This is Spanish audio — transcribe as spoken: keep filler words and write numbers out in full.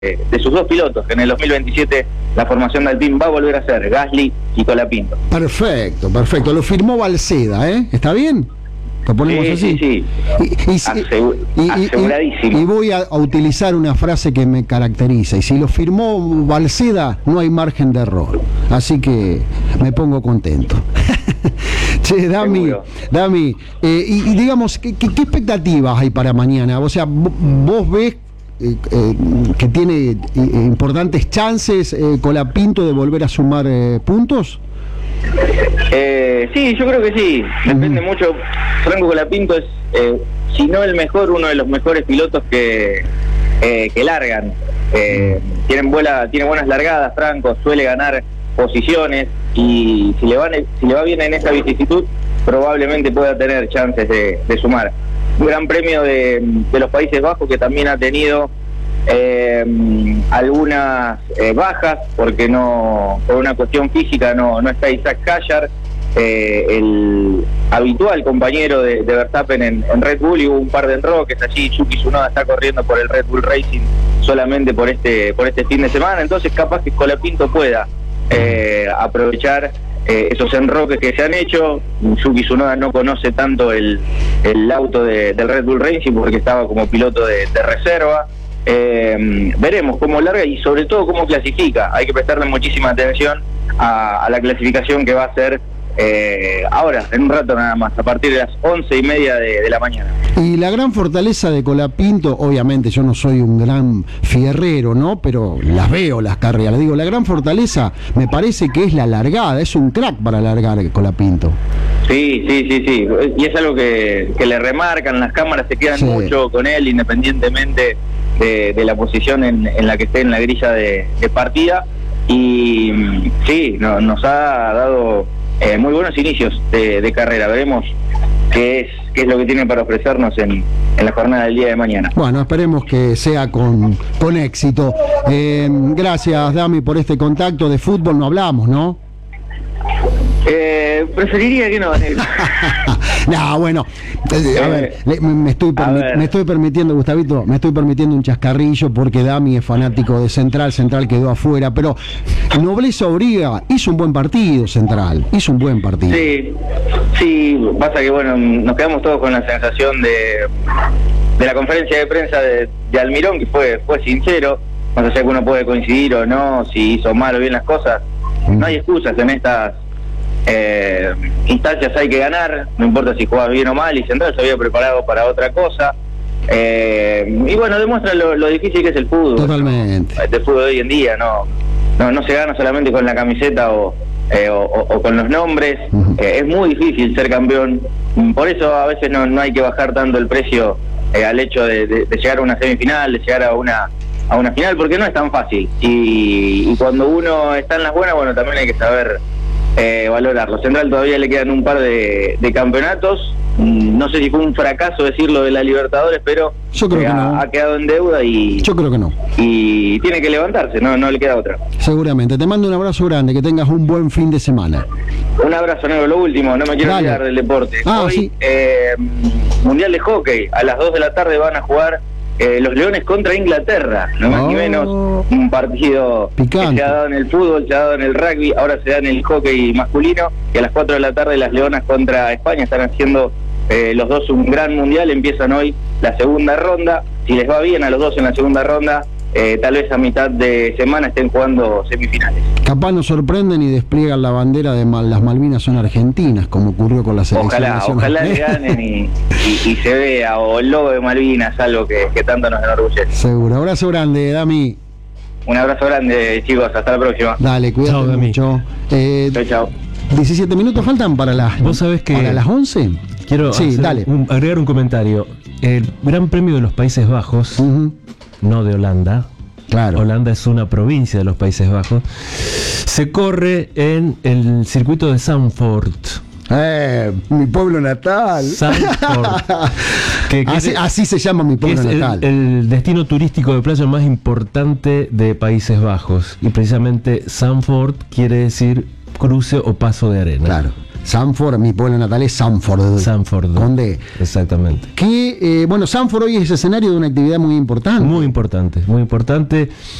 de sus dos pilotos, que en el dos mil veintisiete la formación de Alpine va a volver a ser Gasly y Colapinto. Perfecto, perfecto. Lo firmó Balseda, ¿eh? ¿Está bien? ¿Lo ponemos sí, así? Sí, sí, y, y, Asegu y, aseguradísimo. Y, y voy a, a utilizar una frase que me caracteriza. Y si lo firmó Balseda, no hay margen de error. Así que me pongo contento. Che, Dami, Dami eh, y, y digamos, ¿qué, qué, ¿qué expectativas hay para mañana? O sea, vos ves eh, eh, que tiene eh, importantes chances eh, Colapinto de volver a sumar eh, puntos. Eh, sí, yo creo que sí. Depende uh-huh. mucho. Franco Colapinto es, eh, si no el mejor, uno de los mejores pilotos que, eh, que largan. Eh, tienen vuela, tiene buenas largadas, Franco, suele ganar posiciones y si le, van, si le va bien en esta vicisitud, probablemente pueda tener chances de, de sumar. Un gran premio de, de los Países Bajos que también ha tenido eh, algunas eh, bajas, porque no por una cuestión física no, no está Isaac Kayar, eh, el habitual compañero de, de Verstappen en, en Red Bull, y hubo un par de enroques allí. Yuki Tsunoda está corriendo por el Red Bull Racing solamente por este por este fin de semana, entonces capaz que Colapinto pueda eh, aprovechar eh, esos enroques que se han hecho. Yuki Tsunoda no conoce tanto el, el auto de, del Red Bull Racing porque estaba como piloto de, de reserva. Eh, veremos cómo larga y sobre todo cómo clasifica. Hay que prestarle muchísima atención a, a la clasificación que va a ser eh, ahora, en un rato nada más, a partir de las once y media de, de la mañana. Y la gran fortaleza de Colapinto, obviamente yo no soy un gran fierrero, ¿no? Pero las veo las carreras, digo, la gran fortaleza me parece que es la largada, es un crack para largar Colapinto. Sí, sí, sí, sí, y es algo que, que le remarcan, las cámaras se quedan sí. mucho con él, independientemente de, de la posición en, en la que esté en la grilla de, de partida, y sí, no, nos ha dado eh, muy buenos inicios de, de carrera. Veremos qué es qué es lo que tiene para ofrecernos en, en la jornada del día de mañana. Bueno, esperemos que sea con, con éxito. Eh, gracias, Dami, por este contacto. De fútbol no hablamos, ¿no? Eh, preferiría que no. No, bueno, a ver, me estoy, permi- me estoy permitiendo, Gustavito, me estoy permitiendo un chascarrillo porque Dami es fanático de Central, Central quedó afuera, pero Nobleza Obriga hizo un buen partido, Central, hizo un buen partido. Sí, sí, pasa que bueno, nos quedamos todos con la sensación de, de la conferencia de prensa de, de Almirón, que fue, fue sincero, no sé si uno puede coincidir o no, si hizo mal o bien las cosas, mm. no hay excusas en estas Eh, instancias, hay que ganar, no importa si jugabas bien o mal, y Central se había preparado para otra cosa, eh, y bueno, demuestra lo, lo difícil que es el fútbol. Totalmente. ¿no? El fútbol de hoy en día no no, no se gana solamente con la camiseta o, eh, o, o con los nombres. Uh-huh. eh, es muy difícil ser campeón, por eso a veces no, no hay que bajar tanto el precio eh, al hecho de, de, de llegar a una semifinal, de llegar a una a una final, porque no es tan fácil, y, y cuando uno está en las buenas, bueno, también hay que saber Eh, valorarlo. Central todavía le quedan un par de, de campeonatos. No sé si fue un fracaso decirlo de la Libertadores, pero yo creo eh, que ha, no. ha quedado en deuda y yo creo que no. Y tiene que levantarse, no, no le queda otra. Seguramente. Te mando un abrazo grande, que tengas un buen fin de semana. Un abrazo, negro. Lo último, no me quiero Dale. olvidar del deporte. Ah, Hoy, sí. eh, Mundial de Hockey, a las dos de la tarde van a jugar Eh, los Leones contra Inglaterra, no más oh. ni menos, un partido Picante. que se ha dado en el fútbol, se ha dado en el rugby, ahora se da en el hockey masculino, y a las cuatro de la tarde las Leonas contra España están haciendo eh, los dos un gran mundial. Empiezan hoy la segunda ronda, si les va bien a los dos en la segunda ronda, eh, tal vez a mitad de semana estén jugando semifinales. Capaz nos sorprenden y despliegan la bandera de Mal, las Malvinas son argentinas, como ocurrió con la selección Ojalá, nacional. ojalá le ganen y, y, y se vea, o el logo de Malvinas, algo que, que tanto nos enorgullece. Seguro. Abrazo grande, Dami. Un abrazo grande, chicos, hasta la próxima. Dale, cuídate chau, mucho. Eh, chau, chau. diecisiete minutos faltan para las, ¿Vos sabés que para las once. Quiero sí, dale. Un, agregar un comentario. El Gran Premio de los Países Bajos, uh-huh. no de Holanda. Claro. Holanda es una provincia de los Países Bajos. Se corre en el circuito de Zandvoort. Eh, mi pueblo natal. Zandvoort. que, que así, así se llama mi pueblo es natal. El, el destino turístico de playa más importante de Países Bajos. Y precisamente Zandvoort quiere decir cruce o paso de arena. Claro. Zandvoort, mi pueblo natal es Zandvoort. Zandvoort. Con D. Exactamente. Que, eh, bueno, Zandvoort hoy es escenario de una actividad muy importante. Muy importante, muy importante.